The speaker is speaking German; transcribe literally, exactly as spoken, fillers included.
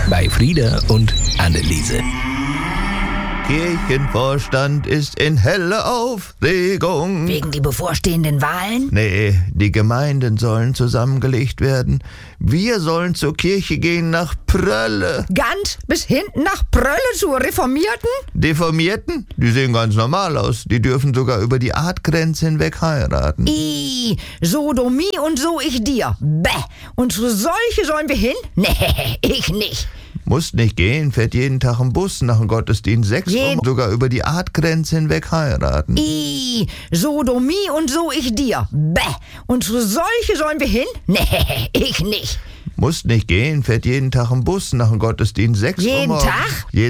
bei Frieda und Anneliese. Kirchenvorstand ist in heller Aufregung. Wegen die bevorstehenden Wahlen? Nee, die Gemeinden sollen zusammengelegt werden. Wir sollen zur Kirche gehen nach Prölle. Ganz bis hinten nach Prölle zur Reformierten? Deformierten? Die sehen ganz normal aus. Die dürfen sogar über die Artgrenze hinweg heiraten. I, Sodomie und so ich dir. Bäh. Und zu solche sollen wir hin? Nee, ich nicht. Muss nicht gehen, fährt jeden Tag ein Bus nach dem Gottesdienst sechs Jeden- um, sogar über die Artgrenze hinweg heiraten. I, Sodomie und so ich dir. Bäh. Und zu solche sollen wir hin? Nee, ich nicht. Muss nicht gehen, fährt jeden Tag ein Bus nach dem Gottesdienst sechs Jeden um. Tag? Jeden